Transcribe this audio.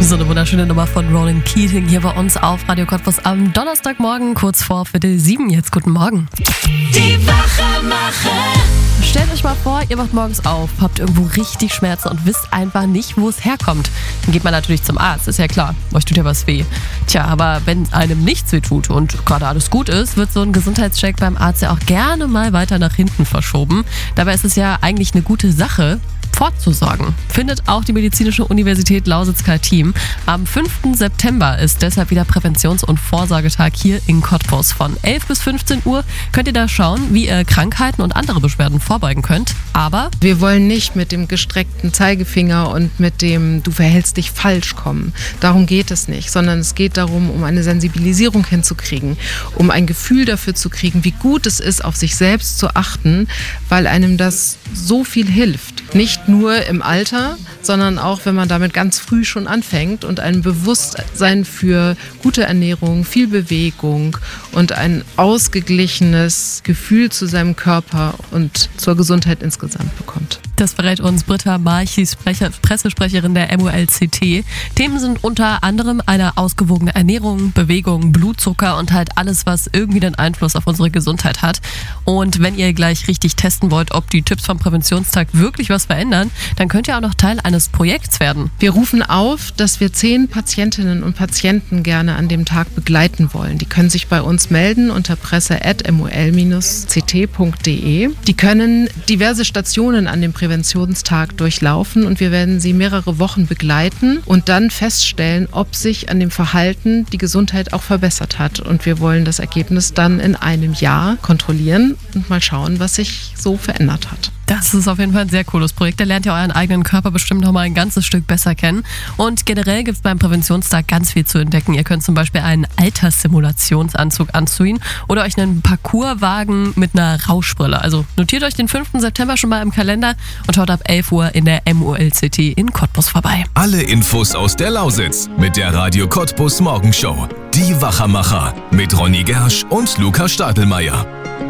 So eine wunderschöne Nummer von Ronan Keating hier bei uns auf Radio Cottbus am Donnerstagmorgen, kurz vor 6:45. Jetzt guten Morgen. Die Wachmacher. Stellt euch mal vor, ihr wacht morgens auf, habt irgendwo richtig Schmerzen und wisst einfach nicht, wo es herkommt. Dann geht man natürlich zum Arzt, ist ja klar. Euch tut ja was weh. Tja, aber wenn einem nichts weh tut und gerade alles gut ist, wird so ein Gesundheitscheck beim Arzt ja auch gerne mal weiter nach hinten verschoben. Dabei ist es ja eigentlich eine gute Sache, vorzusorgen, findet auch die Medizinische Universität Lausitz-Kaltim. Am 5. September ist deshalb wieder Präventions- und Vorsorgetag hier in Cottbus. Von 11 bis 15 Uhr könnt ihr da schauen, wie ihr Krankheiten und andere Beschwerden vorbeugen könnt. Aber wir wollen nicht mit dem gestreckten Zeigefinger und mit dem du verhältst dich falsch kommen. Darum geht es nicht, sondern es geht darum, um eine Sensibilisierung hinzukriegen, um ein Gefühl dafür zu kriegen, wie gut es ist, auf sich selbst zu achten, weil einem das so viel hilft. Nicht nur im Alter, sondern auch, wenn man damit ganz früh schon anfängt und ein Bewusstsein für gute Ernährung, viel Bewegung und ein ausgeglichenes Gefühl zu seinem Körper und zur Gesundheit insgesamt bekommt. Das verrät uns Britta Marchis, Pressesprecherin der MOLCT. Themen sind unter anderem eine ausgewogene Ernährung, Bewegung, Blutzucker und halt alles, was irgendwie den Einfluss auf unsere Gesundheit hat. Und wenn ihr gleich richtig testen wollt, ob die Tipps vom Präventionstag wirklich was verändern, dann könnt ihr auch noch Teil eines Projekts werden. Wir rufen auf, dass wir 10 Patientinnen und Patienten gerne an dem Tag begleiten wollen. Die können sich bei uns melden unter presse@mol-ct.de. Die können diverse Stationen an dem Präventionstag durchlaufen und wir werden sie mehrere Wochen begleiten und dann feststellen, ob sich an dem Verhalten die Gesundheit auch verbessert hat. Und wir wollen das Ergebnis dann in einem Jahr kontrollieren und mal schauen, was sich so verändert hat. Das ist auf jeden Fall ein sehr cooles Projekt. Da lernt ihr euren eigenen Körper bestimmt noch mal ein ganzes Stück besser kennen. Und generell gibt es beim Präventionstag ganz viel zu entdecken. Ihr könnt zum Beispiel einen Alterssimulationsanzug anziehen oder euch einen Parcours wagen mit einer Rauschbrille. Also notiert euch den 5. September schon mal im Kalender und schaut ab 11 Uhr in der MOLCT in Cottbus vorbei. Alle Infos aus der Lausitz mit der Radio Cottbus Morgenshow. Die Wachmacher mit Ronny Gersch und Lukas Stadelmeier.